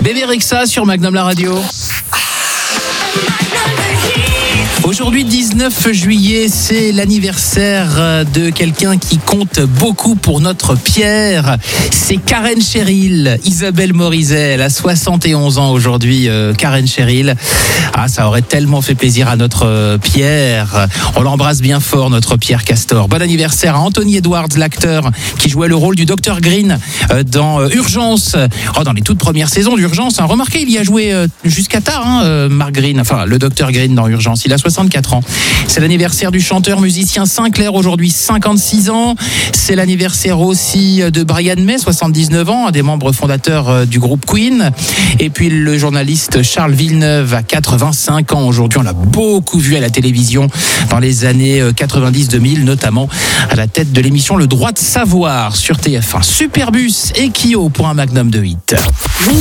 Bébé Rexha sur Magnum la radio. Aujourd'hui, 19 juillet, c'est l'anniversaire de quelqu'un qui compte beaucoup pour notre Pierre. C'est Karen Cheryl, Isabelle Morizet. Elle a 71 ans aujourd'hui, Karen Cheryl. Ah, ça aurait tellement fait plaisir à notre Pierre. On l'embrasse bien fort, notre Pierre Castor. Bon anniversaire à Anthony Edwards, l'acteur qui jouait le rôle du Dr Green dans Urgence. Oh, dans les toutes premières saisons d'Urgence. Remarquez, il y a joué jusqu'à tard, Mark Green, enfin le Dr Green dans Urgence. Il a 64 ans. C'est l'anniversaire du chanteur musicien Sinclair, aujourd'hui 56 ans. C'est l'anniversaire aussi de Brian May, 79 ans, un des membres fondateurs du groupe Queen. Et puis le journaliste Charles Villeneuve a 85 ans aujourd'hui. On l'a beaucoup vu à la télévision dans les années 90-2000, notamment à la tête de l'émission Le Droit de Savoir sur TF1. Superbus et Kyo pour un Magnum de 8.